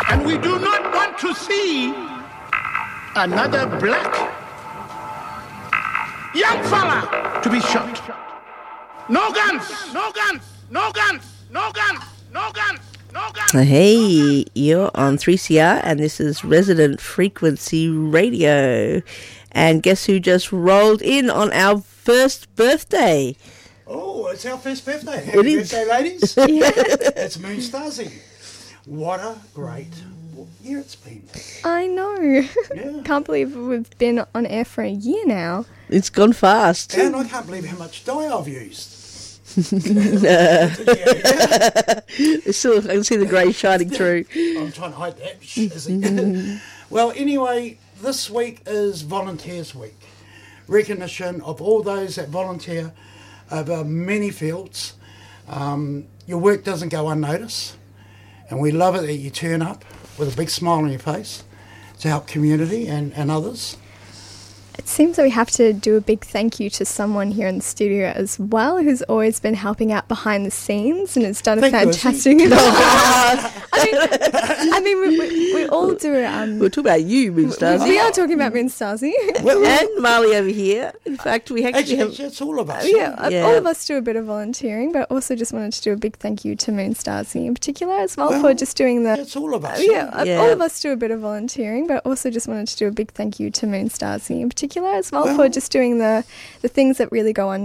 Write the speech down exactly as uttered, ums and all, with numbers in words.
And we do not want to see another black young fella to be shot. No guns, no guns, no guns, no guns, no guns, no guns. Hey, you're on three C R and this is Resident Frequency Radio. And guess who just rolled in on our first birthday? Oh, it's our first birthday. It Happy is. birthday, ladies. Yeah. It's Moon Stasi. What a great year it's been. I know. Yeah. Can't believe we've been on air for a year now. It's gone fast. And I can't believe how much dye I've used. Still, I can see the grey shining through. I'm trying to hide that. Shh, is it? Well, anyway, this week is Volunteers Week. Recognition of all those that volunteer over many fields. Um, your work doesn't go unnoticed, and we love it that you turn up with a big smile on your face to help community and, and others. It seems that we have to do a big thank you to someone here in the studio as well, who's always been helping out behind the scenes and has done a Thank you, fantastic job. I mean, I mean, we, we, we all do. Um, We're talking about you, Moon we Stasi. are talking about Moon Stasi. And Marley over here. In fact, we actually Actually, have... actually, it's all of us. Yeah, uh, Yeah. all of us do a bit of volunteering, but also just wanted to do a big thank you to Moon Stasi in particular as well, Well, for just doing the. It's all of us. Yeah, uh, Yeah. all of us do a bit of volunteering, but also just wanted to do a big thank you to Moon Stasi in particular as well, Well- for just doing the the things that really go on.